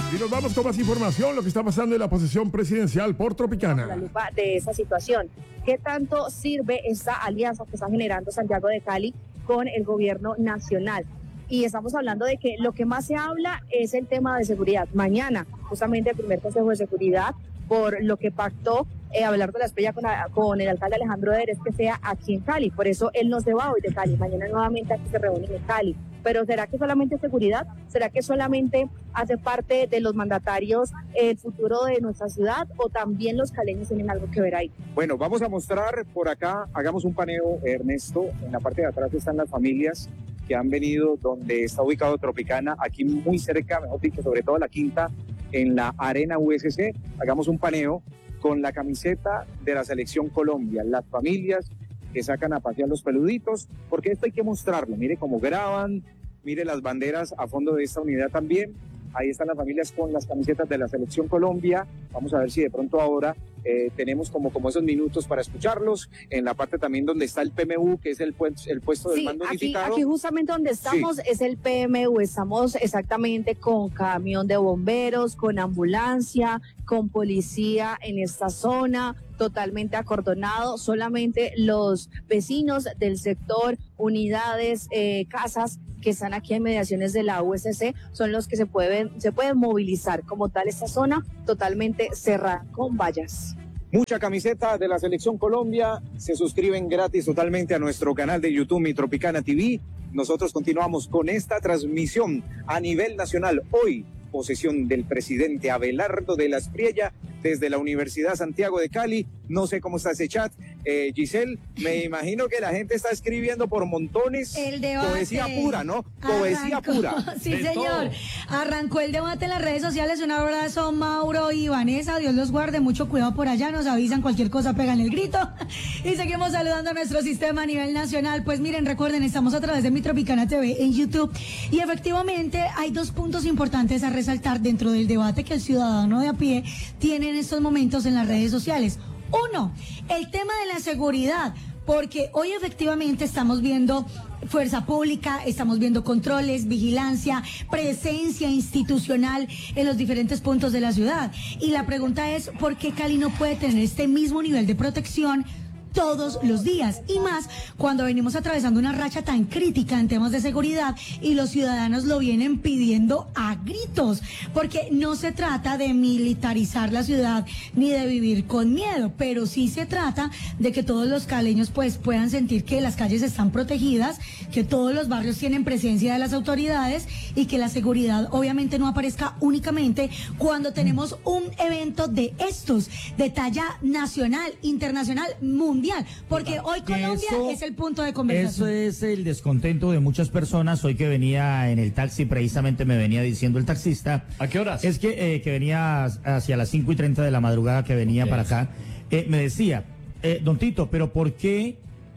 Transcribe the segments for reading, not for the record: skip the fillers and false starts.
Y nos vamos con más información, lo que está pasando en la posesión presidencial por Tropicana. La lupa de esa situación. ¿Qué tanto sirve esta alianza que está generando Santiago de Cali con el gobierno nacional? Y estamos hablando de que lo que más se habla es el tema de seguridad. Mañana, justamente el primer Consejo de Seguridad, por lo que pactó Abelardo La Espriella con el alcalde Alejandro Eder, es que sea aquí en Cali. Por eso él no se va hoy de Cali. Mañana nuevamente aquí se reúnen en Cali. Pero ¿será que solamente seguridad? ¿Será que solamente hace parte de los mandatarios el futuro de nuestra ciudad o también los caleños tienen algo que ver ahí? Bueno, vamos a mostrar por acá, hagamos un paneo, Ernesto. En la parte de atrás están las familias que han venido donde está ubicado Tropicana, aquí muy cerca, mejor dicho, sobre todo la quinta, en la Arena USC. Hagamos un paneo con la camiseta de la Selección Colombia, las familias que sacan a pasear los peluditos, porque esto hay que mostrarlo. Mire cómo graban, mire las banderas a fondo de esta unidad también. Ahí están las familias con las camisetas de la Selección Colombia. Vamos a ver si de pronto ahora tenemos como esos minutos para escucharlos. En la parte también donde está el PMU, que es el puesto del mando unificado. Aquí justamente donde estamos es el PMU. Estamos exactamente con camión de bomberos, con ambulancia, con policía en esta zona, totalmente acordonado. Solamente los vecinos del sector, unidades, casas que están aquí en mediaciones de la USC son los que se pueden movilizar. Como tal, esta zona totalmente cerrada con vallas. Mucha camiseta de la Selección Colombia. Se suscriben gratis totalmente a nuestro canal de YouTube, Mi Tropicana TV. Nosotros continuamos con esta transmisión a nivel nacional. Hoy, posesión del presidente Abelardo de La Espriella desde la Universidad Santiago de Cali. No sé cómo está ese chat, Giselle. Me imagino que la gente está escribiendo por montones. El debate. Poesía pura, ¿no? Poesía pura. Sí, señor. Arrancó el debate en las redes sociales. Un abrazo, Mauro y Vanessa. Dios los guarde. Mucho cuidado por allá. Nos avisan cualquier cosa, pegan el grito. Y seguimos saludando a nuestro sistema a nivel nacional. Pues miren, recuerden, estamos a través de Mi Tropicana TV en YouTube. Y efectivamente hay dos puntos importantes a resaltar dentro del debate que el ciudadano de a pie tiene en estos momentos en las redes sociales. Uno, el tema de la seguridad, porque hoy efectivamente estamos viendo fuerza pública, estamos viendo controles, vigilancia, presencia institucional en los diferentes puntos de la ciudad. Y la pregunta es, ¿por qué Cali no puede tener este mismo nivel de protección todos los días? Y más cuando venimos atravesando una racha tan crítica en temas de seguridad y los ciudadanos lo vienen pidiendo a gritos, porque no se trata de militarizar la ciudad ni de vivir con miedo, pero sí se trata de que todos los caleños pues puedan sentir que las calles están protegidas, que todos los barrios tienen presencia de las autoridades y que la seguridad obviamente no aparezca únicamente cuando tenemos un evento de estos, de talla nacional, internacional, mundial, porque hoy Colombia es el punto de conversación. Eso es el descontento de muchas personas. Hoy que venía en el taxi, precisamente me venía diciendo el taxista. ¿A qué horas? Es que venía hacia las 5:30 de la madrugada que venía para acá. Me decía, don Tito, pero ¿por qué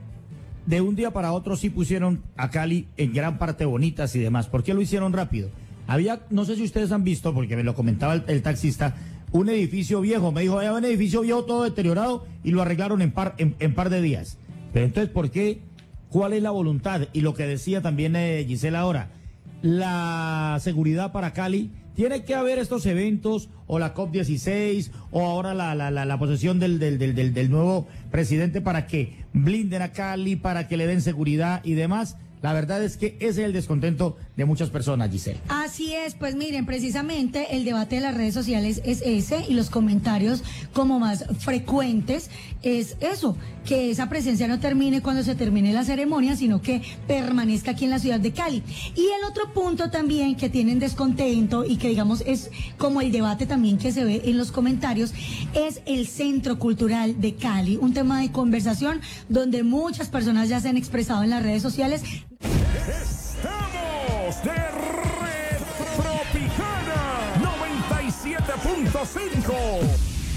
de un día para otro sí pusieron a Cali en gran parte bonitas y demás? ¿Por qué lo hicieron rápido? Había, no sé si ustedes han visto, porque me lo comentaba el taxista, un edificio viejo. Me dijo, había un edificio viejo todo deteriorado y lo arreglaron en par de días. Pero entonces, ¿por qué? ¿Cuál es la voluntad? Y lo que decía también Gisela ahora, la seguridad para Cali. Tiene que haber estos eventos, o la COP16, o ahora la posesión del nuevo presidente para que blinden a Cali, para que le den seguridad y demás. La verdad es que ese es el descontento de muchas personas, Giselle. Así es, pues miren, precisamente el debate de las redes sociales es ese, y los comentarios como más frecuentes es eso, que esa presencia no termine cuando se termine la ceremonia, sino que permanezca aquí en la ciudad de Cali. Y el otro punto también que tienen descontento y que digamos es como el debate también que se ve en los comentarios, es el Centro Cultural de Cali, un tema de conversación donde muchas personas ya se han expresado en las redes sociales. Estamos de Red Tropicana 97.5.